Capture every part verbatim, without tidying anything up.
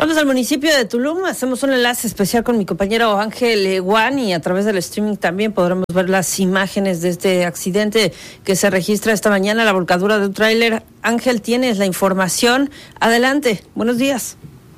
Vamos al municipio de Tulum, hacemos un enlace especial con mi compañero Ángel Guan y a través del streaming también podremos ver las imágenes de este accidente que se registra esta mañana, la volcadura de un tráiler. Ángel, tienes la información. Adelante, buenos días.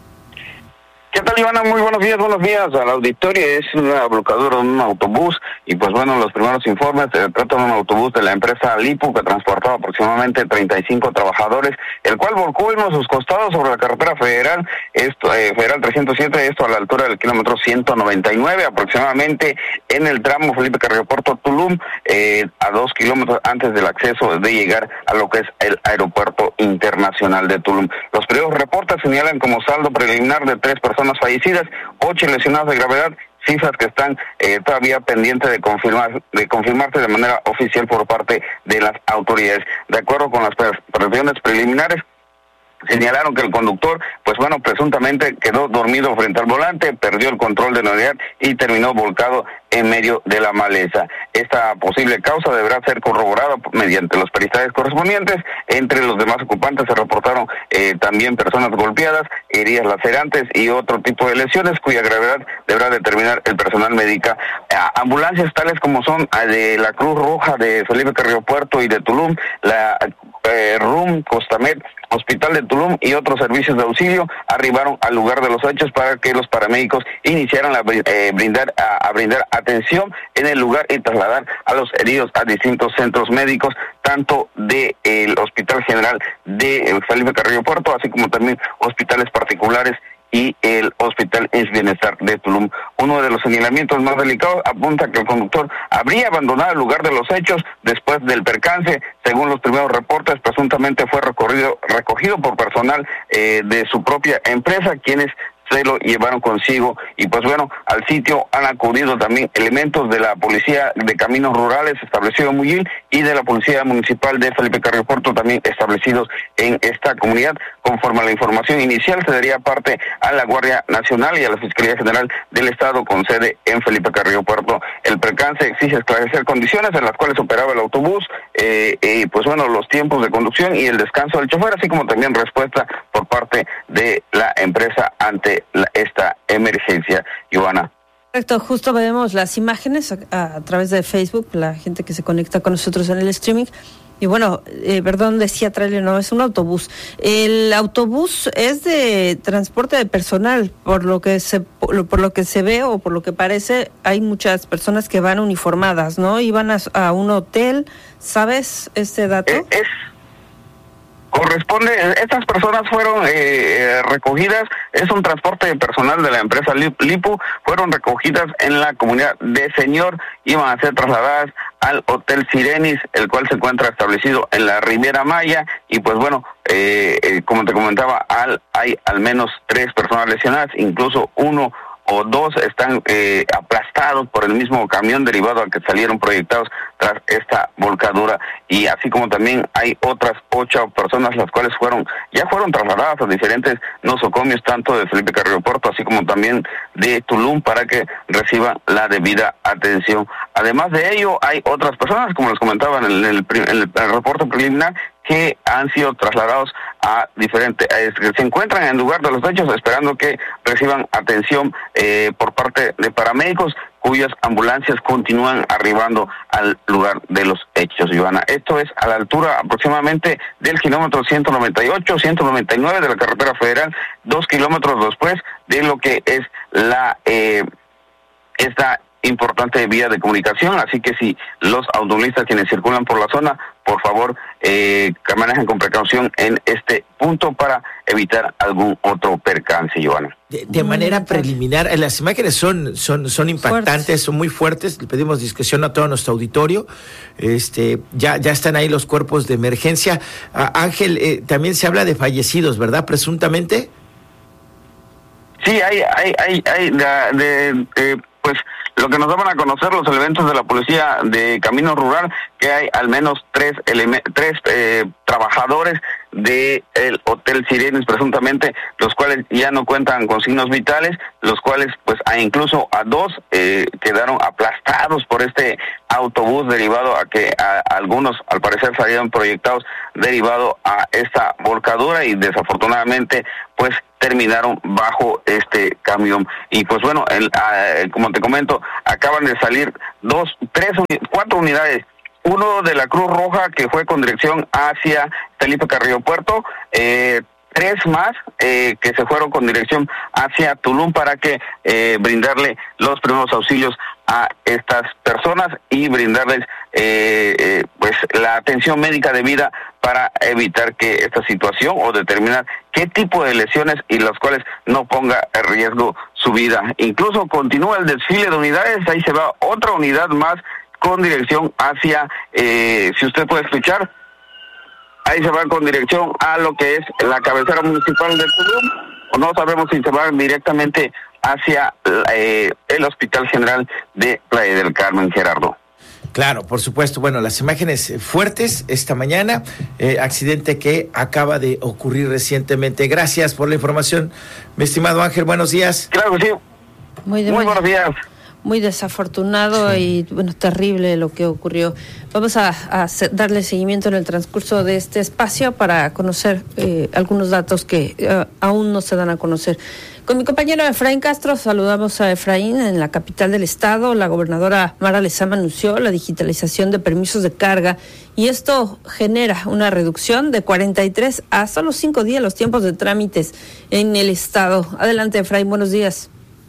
¿Qué tal, Ivana? Muy buenos días, buenos días al auditorio. Es una volcadura de un autobús y pues bueno, los primeros informes se trata de un autobús de la empresa Lipu que transportaba aproximadamente treinta y cinco trabajadores, el cual volcó en uno de sus costados sobre la carretera federal, esto eh, federal trescientos siete, esto a la altura del kilómetro ciento noventa y nueve, aproximadamente en el tramo Felipe Carrillo Puerto Tulum, eh, a dos kilómetros antes del acceso de llegar a lo que es el aeropuerto internacional de Tulum. Los primeros reportes señalan como saldo preliminar de tres personas fallecidas, ocho lesionados de gravedad, cifras que están eh, todavía pendientes de confirmar, de confirmarse de manera oficial por parte de las autoridades. De acuerdo con las previsiones preliminares, señalaron que el conductor, pues bueno, presuntamente quedó dormido frente al volante, perdió el control de la unidad y terminó volcado en medio de la maleza. Esta posible causa deberá ser corroborada mediante los peritajes correspondientes. Entre los demás ocupantes se reportaron eh, también personas golpeadas, heridas lacerantes y otro tipo de lesiones cuya gravedad deberá determinar el personal médico. Ambulancias tales como son de la Cruz Roja de Felipe Carrillo Puerto y de Tulum, la eh, R U M, Costamed, Hospital de Tulum y otros servicios de auxilio arribaron al lugar de los hechos para que los paramédicos iniciaran a eh, brindar a, a brindar atención en el lugar y trasladar a los heridos a distintos centros médicos, tanto del de, Hospital General de Felipe Carrillo Puerto, así como también hospitales particulares y el Hospital Es Bienestar de Tulum. Uno de los señalamientos más delicados apunta que el conductor habría abandonado el lugar de los hechos después del percance. Según los primeros reportes, presuntamente fue recorrido, recogido por personal eh, de su propia empresa, quienes se lo llevaron consigo. Y pues bueno, al sitio han acudido también elementos de la Policía de Caminos Rurales establecido en Muyil y de la Policía Municipal de Felipe Carrillo Puerto también establecidos en esta comunidad. Conforme a la información inicial, se daría parte a la Guardia Nacional y a la Fiscalía General del Estado con sede en Felipe Carrillo Puerto. El percance exige esclarecer condiciones en las cuales operaba el autobús, eh, eh, pues bueno, los tiempos de conducción y el descanso del chofer, así como también respuesta por parte de la empresa ante la, esta emergencia, Ivana. Correcto, justo vemos las imágenes a, a través de Facebook, la gente que se conecta con nosotros en el streaming. Y bueno, eh, perdón, decía trailer, no, es un autobús. El autobús es de transporte de personal, por lo que se por, por lo que se ve o por lo que parece, hay muchas personas que van uniformadas, ¿no? Iban a, a un hotel, ¿sabes este dato? Es, es corresponde, estas personas fueron eh, recogidas, es un transporte de personal de la empresa Lipu, fueron recogidas en la comunidad de Señor, iban a ser trasladadas al Hotel Sirenis, el cual se encuentra establecido en la Riviera Maya, y pues bueno, eh, eh, como te comentaba, al, hay al menos tres personas lesionadas, incluso uno o dos están eh, aplastados por el mismo camión derivado al que salieron proyectados tras esta volcadura, y así como también hay otras ocho personas las cuales fueron ya fueron trasladadas a diferentes nosocomios tanto de Felipe Carrillo Puerto así como también de Tulum para que reciban la debida atención. Además de ello, hay otras personas, como les comentaba en el, en el, en el, en el reporte preliminar, que han sido trasladados a diferentes, que se encuentran en el lugar de los hechos esperando que reciban atención eh, por parte de paramédicos, cuyas ambulancias continúan arribando al lugar de los hechos, Ivana. Esto es a la altura aproximadamente del kilómetro ciento noventa y ocho, ciento noventa y nueve de la carretera federal, dos kilómetros después de lo que es la eh, esta importante vía de comunicación, así que si los automovilistas quienes circulan por la zona, por favor, eh, que manejen con precaución en este punto para evitar algún otro percance, Joana. De, de manera preliminar, las imágenes son son son impactantes, fuertes. Son muy fuertes, le pedimos discreción a todo nuestro auditorio, este ya ya están ahí los cuerpos de emergencia. Ah, Ángel, eh, también se habla de fallecidos, ¿verdad? Presuntamente. Sí, hay, hay, hay, hay, de, de, de pues, lo que nos daban a conocer los elementos de la Policía de Camino Rural, que hay al menos tres, eleme- tres eh, trabajadores del Hotel Sirenis, presuntamente, los cuales ya no cuentan con signos vitales, los cuales, pues, a incluso a dos eh, quedaron aplastados por este autobús, derivado a que a, a algunos, al parecer, salieron proyectados derivado a esta volcadura y desafortunadamente, pues, terminaron bajo este camión. Y pues bueno, el, uh, como te comento, acaban de salir dos, tres, cuatro unidades. Uno de la Cruz Roja, que fue con dirección hacia Felipe Carrillo Puerto, eh, tres más eh, que se fueron con dirección hacia Tulum para que eh, brindarle los primeros auxilios a estas personas y brindarles eh, eh, pues la atención médica debida para evitar que esta situación o determinar qué tipo de lesiones y las cuales no ponga en riesgo su vida. Incluso continúa el desfile de unidades, ahí se va otra unidad más con dirección hacia, eh, si usted puede escuchar, ahí se van con dirección a lo que es la cabecera municipal de Tulum, o no sabemos si se van directamente hacia eh, el Hospital General de Playa del Carmen, Gerardo. Claro, por supuesto. Bueno, las imágenes fuertes esta mañana, eh, accidente que acaba de ocurrir recientemente. Gracias por la información, mi estimado Ángel. Buenos días. Claro que sí. Muy, de Muy buenos días. Muy desafortunado sí. Y, bueno, terrible lo que ocurrió. Vamos a, a darle seguimiento en el transcurso de este espacio para conocer eh, algunos datos que eh, aún no se dan a conocer. Con mi compañero Efraín Castro, saludamos a Efraín en la capital del estado. La gobernadora Mara Lezama anunció la digitalización de permisos de carga y esto genera una reducción de cuarenta y tres a solo cinco días los tiempos de trámites en el estado. Adelante, Efraín, buenos días.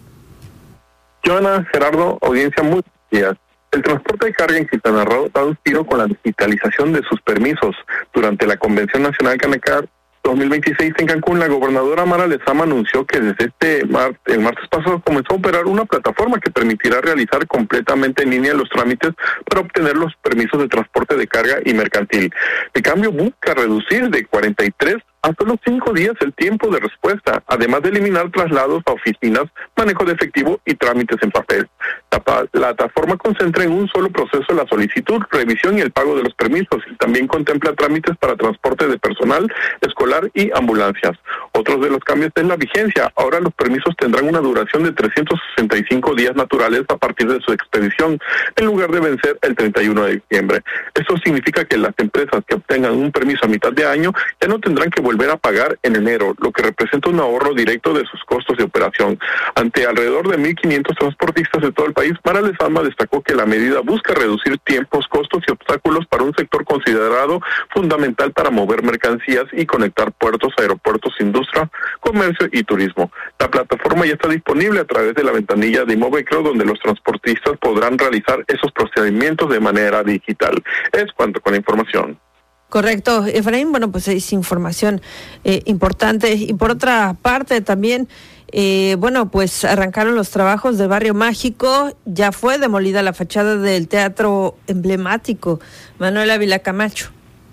Joana, Gerardo, audiencia, muy buenos días. El transporte de carga en Quintana Roo da un tiro con la digitalización de sus permisos. Durante la Convención Nacional Canacar dos mil veintiséis en Cancún, la gobernadora Mara Lezama anunció que desde este mar, el martes pasado comenzó a operar una plataforma que permitirá realizar completamente en línea los trámites para obtener los permisos de transporte de carga y mercantil. El cambio busca reducir de cuarenta y tres a solo cinco días el tiempo de respuesta, además de eliminar traslados a oficinas, manejo de efectivo y trámites en papel. La, la plataforma concentra en un solo proceso la solicitud, revisión y el pago de los permisos, y también contempla trámites para transporte de personal, escolar y ambulancias. Otros de los cambios es la vigencia. Ahora los permisos tendrán una duración de trescientos sesenta y cinco días naturales a partir de su expedición, en lugar de vencer el treinta y uno de diciembre. Esto significa que las empresas que obtengan un permiso a mitad de año ya no tendrán que volver volver a pagar en enero, lo que representa un ahorro directo de sus costos de operación. Ante alrededor de mil quinientos transportistas de todo el país, Mara Lezama destacó que la medida busca reducir tiempos, costos y obstáculos para un sector considerado fundamental para mover mercancías y conectar puertos, aeropuertos, industria, comercio y turismo. La plataforma ya está disponible a través de la ventanilla de Imovecro, donde los transportistas podrán realizar esos procedimientos de manera digital. Es cuanto con la información. Correcto, Efraín, bueno, pues es información eh, importante. Y por otra parte también, eh, bueno, pues arrancaron los trabajos de Barrio Mágico, ya fue demolida la fachada del teatro emblemático Manuel Ávila Camacho.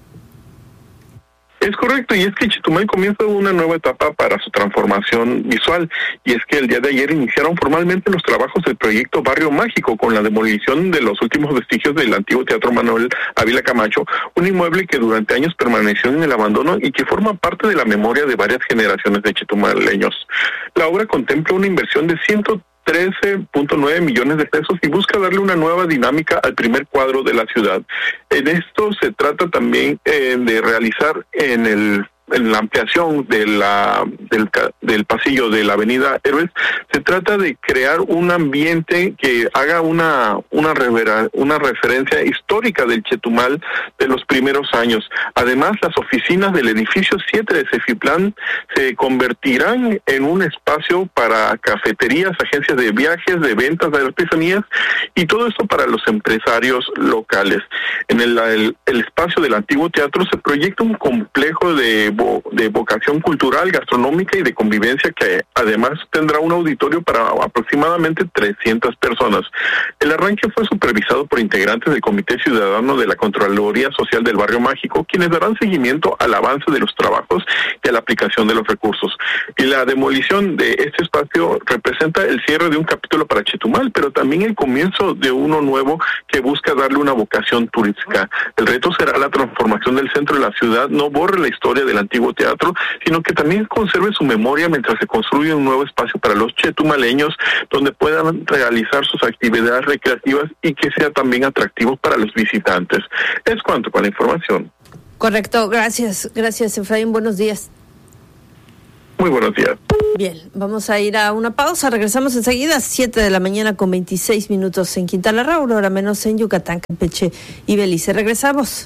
Es correcto, y es que Chetumal comienza una nueva etapa para su transformación visual, y es que el día de ayer iniciaron formalmente los trabajos del proyecto Barrio Mágico con la demolición de los últimos vestigios del antiguo Teatro Manuel Ávila Camacho, un inmueble que durante años permaneció en el abandono y que forma parte de la memoria de varias generaciones de chetumaleños. La obra contempla una inversión de ciento trece punto nueve millones de pesos y busca darle una nueva dinámica al primer cuadro de la ciudad. En esto se trata también eh, de realizar en el en la ampliación de la del, del pasillo de la avenida Héroes, se trata de crear un ambiente que haga una una, revera, una referencia histórica del Chetumal de los primeros años. Además, las oficinas del edificio siete de Cefiplan se convertirán en un espacio para cafeterías, agencias de viajes, de ventas de artesanías y todo esto para los empresarios locales. En el, el, el espacio del antiguo teatro se proyecta un complejo de vo- de vocación cultural, gastronómica y de convivencia, que además tendrá un auditorio para aproximadamente trescientas personas. El arranque fue supervisado por integrantes del Comité Ciudadano de la Contraloría Social del Barrio Mágico, quienes darán seguimiento al avance de los trabajos y a la aplicación de los recursos. Y la demolición de este espacio representa el cierre de un capítulo para Chetumal, pero también el comienzo de uno nuevo que busca darle una vocación turística. El reto será la transformación del centro de la ciudad, no borre la historia del antiguo teatro, sino que también conserve su memoria mientras se construye un nuevo espacio para los chetumaleños, donde puedan realizar sus actividades recreativas y que sea también atractivo para los visitantes. Es cuanto con la información. Correcto, gracias, gracias Efraín, buenos días. Muy buenos días. Bien, vamos a ir a una pausa, regresamos enseguida, siete de la mañana con veintiséis minutos en Quintana Roo, ahora menos en Yucatán, Campeche y Belice. Regresamos.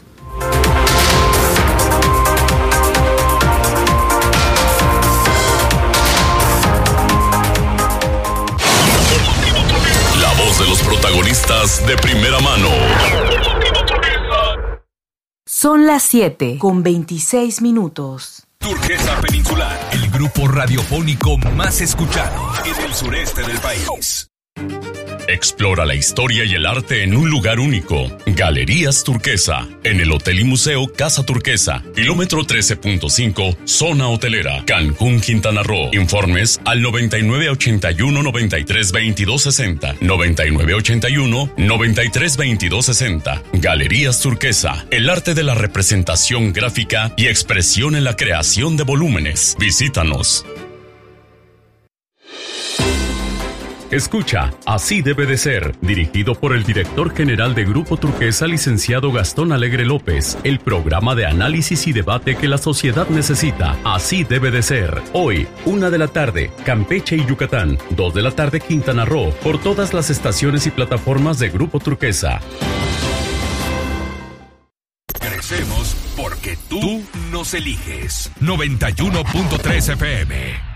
La voz de los protagonistas de primera mano. Son las siete con veintiséis minutos. Turquesa Peninsular, el grupo radiofónico más escuchado en el sureste del país. Explora la historia y el arte en un lugar único. Galerías Turquesa, en el Hotel y Museo Casa Turquesa, kilómetro trece punto cinco, zona hotelera, Cancún, Quintana Roo. Informes al noventa y nueve ochenta y uno noventa y tres veintidós sesenta, noventa y nueve ochenta y uno noventa y tres veintidós sesenta. Galerías Turquesa, el arte de la representación gráfica y expresión en la creación de volúmenes. Visítanos. Escucha, Así debe de ser, dirigido por el director general de Grupo Turquesa, licenciado Gastón Alegre López, el programa de análisis y debate que la sociedad necesita. Así debe de ser. Hoy, una de la tarde, Campeche y Yucatán, dos de la tarde, Quintana Roo, por todas las estaciones y plataformas de Grupo Turquesa. Crecemos porque tú nos eliges. noventa y uno punto tres F M